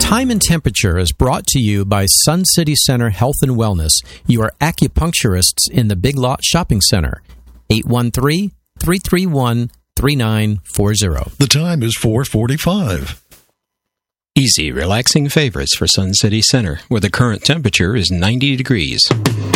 Time and Temperature is brought to you by Sun City Center Health and Wellness, your acupuncturists in the Big Lot Shopping Center. 813-331-3940. The time is 4:45. Easy, relaxing favorites for Sun City Center, where the current temperature is 90 degrees.